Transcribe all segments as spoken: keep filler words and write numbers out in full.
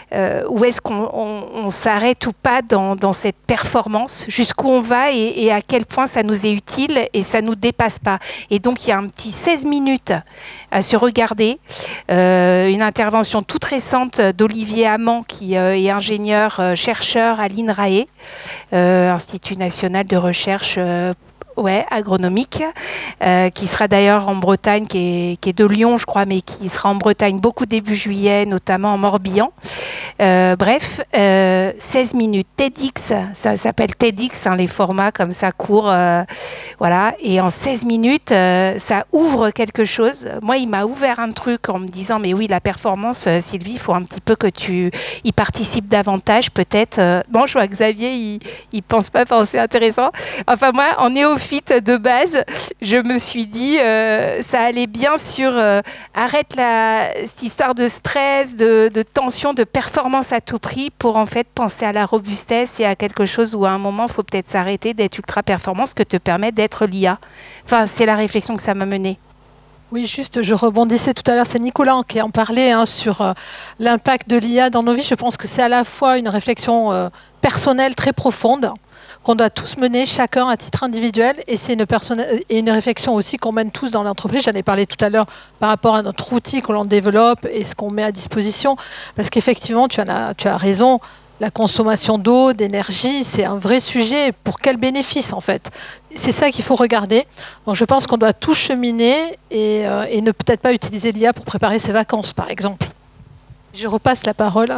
euh, où est-ce qu'on on, on s'arrête ou pas dans, dans cette performance, jusqu'où on va et, et à quel point ça nous est utile et ça nous dépasse pas. Et donc il y a un petit seize minutes à se regarder, euh, une intervention toute récente d'Olivier Amand qui euh, est ingénieur euh, chercheur à l'INRAE, euh, Institut national de recherche euh, Ouais, agronomique, euh, qui sera d'ailleurs en Bretagne, qui est, qui est de Lyon, je crois, mais qui sera en Bretagne beaucoup début juillet, notamment en Morbihan. Euh, bref, euh, seize minutes. TEDx, ça s'appelle TEDx, hein, les formats comme ça courts, euh, voilà. Et en seize minutes, euh, ça ouvre quelque chose. Moi, il m'a ouvert un truc en me disant, mais oui, la performance, euh, Sylvie, il faut un petit peu que tu y participes davantage, peut-être. Euh, bon, je vois que Xavier, il, il pense pas penser intéressant. Enfin, moi, en néophyte de base, je me suis dit, euh, ça allait bien sur euh, arrête la, cette histoire de stress, de, de tension, de performance à tout prix pour en fait penser à la robustesse et à quelque chose où à un moment, il faut peut-être s'arrêter d'être ultra performant, ce que te permet d'être l'I A. Enfin, c'est la réflexion que ça m'a menée. Oui, juste, je rebondissais tout à l'heure, c'est Nicolas qui en parlait hein, sur euh, l'impact de l'I A dans nos vies. Je pense que c'est à la fois une réflexion euh, personnelle très profonde, qu'on doit tous mener, chacun à titre individuel, et c'est une, personne, et une réflexion aussi qu'on mène tous dans l'entreprise. J'en ai parlé tout à l'heure par rapport à notre outil que l'on développe et ce qu'on met à disposition, parce qu'effectivement, tu, en as, tu as raison, la consommation d'eau, d'énergie, c'est un vrai sujet. Pour quel bénéfice, en fait? C'est ça qu'il faut regarder. Donc, je pense qu'on doit tous cheminer et, euh, et ne peut-être pas utiliser l'I A pour préparer ses vacances, par exemple. Je repasse la parole.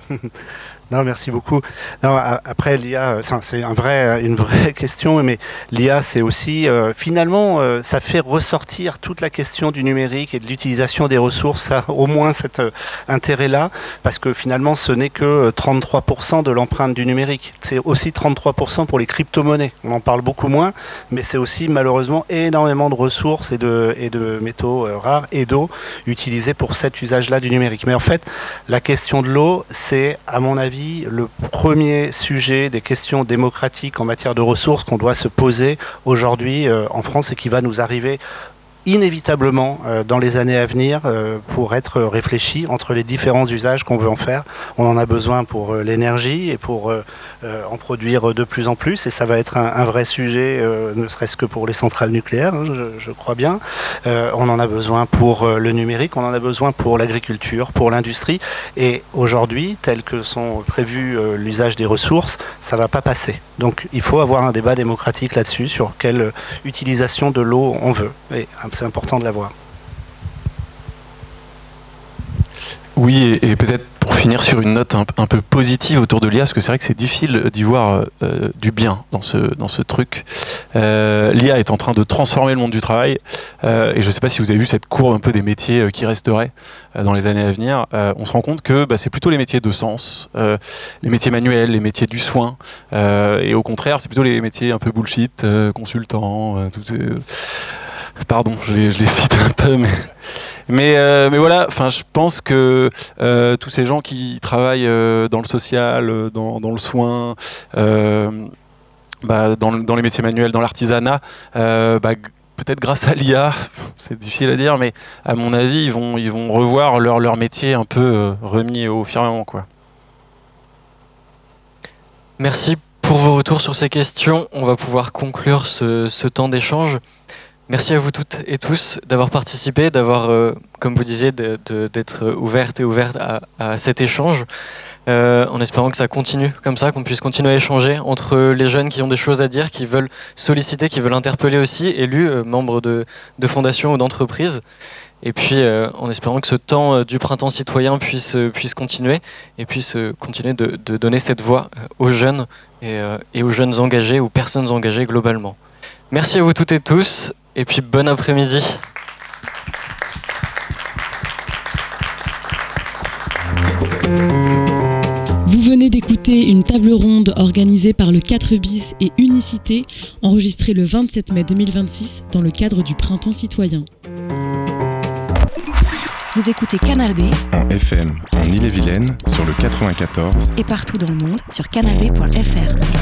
Non, merci beaucoup. Non, après, l'I A, c'est un vrai, une vraie question, mais l'I A, c'est aussi, euh, finalement, euh, ça fait ressortir toute la question du numérique et de l'utilisation des ressources, ça a au moins cet euh, intérêt-là, parce que finalement, ce n'est que trente-trois pour cent de l'empreinte du numérique. C'est aussi trente-trois pour cent pour les crypto-monnaies. On en parle beaucoup moins, mais c'est aussi, malheureusement, énormément de ressources et de, et de métaux euh, rares et d'eau utilisés pour cet usage-là du numérique. Mais en fait, la question de l'eau, c'est, à mon avis, le premier sujet des questions démocratiques en matière de ressources qu'on doit se poser aujourd'hui euh, en France et qui va nous arriver inévitablement euh, dans les années à venir euh, pour être réfléchi entre les différents usages qu'on veut en faire. On en a besoin pour euh, l'énergie et pour euh, euh, en produire de plus en plus, et ça va être un, un vrai sujet, euh, ne serait-ce que pour les centrales nucléaires, hein, je, je crois bien. Euh, on en a besoin pour euh, le numérique, on en a besoin pour l'agriculture, pour l'industrie, et aujourd'hui, tel que sont prévus euh, l'usage des ressources, ça va pas passer. Donc il faut avoir un débat démocratique là-dessus, sur quelle utilisation de l'eau on veut. Et c'est important de l'avoir. Oui, et, et peut-être pour finir sur une note un, un peu positive autour de l'I A, parce que c'est vrai que c'est difficile d'y voir euh, du bien dans ce, dans ce truc. Euh, L'I A est en train de transformer le monde du travail, euh, et je ne sais pas si vous avez vu cette courbe un peu des métiers euh, qui resteraient euh, dans les années à venir. Euh, on se rend compte que bah, c'est plutôt les métiers de sens, euh, les métiers manuels, les métiers du soin, euh, et au contraire, c'est plutôt les métiers un peu bullshit, euh, consultants, euh, tout, euh, pardon, je les, je les cite un peu, mais... Mais, euh, mais voilà, enfin, je pense que euh, tous ces gens qui travaillent euh, dans le social, dans, dans le soin, euh, bah, dans, dans les métiers manuels, dans l'artisanat, euh, bah, peut-être grâce à l'I A, c'est difficile à dire, mais à mon avis, ils vont, ils vont revoir leur, leur métier un peu euh, remis au firmament, quoi. Merci pour vos retours sur ces questions. On va pouvoir conclure ce, ce temps d'échange. Merci à vous toutes et tous d'avoir participé, d'avoir, euh, comme vous disiez, de, de, d'être ouverte et ouverte à, à cet échange, euh, en espérant que ça continue comme ça, qu'on puisse continuer à échanger entre les jeunes qui ont des choses à dire, qui veulent solliciter, qui veulent interpeller aussi, élus, euh, membres de, de fondations ou d'entreprises. Et puis, euh, en espérant que ce temps euh, du printemps citoyen puisse, euh, puisse continuer et puisse euh, continuer de, de donner cette voix euh, aux jeunes et, euh, et aux jeunes engagés ou personnes engagées globalement. Merci à vous toutes et tous. Et puis, bon après-midi. Vous venez d'écouter une table ronde organisée par le quatre bis et Unicité, enregistrée le vingt-sept mai deux mille vingt-six dans le cadre du Printemps citoyen. Vous écoutez Canal B en F M en Ille-et-Vilaine sur le quatre-vingt-quatorze et partout dans le monde sur canal b point f r.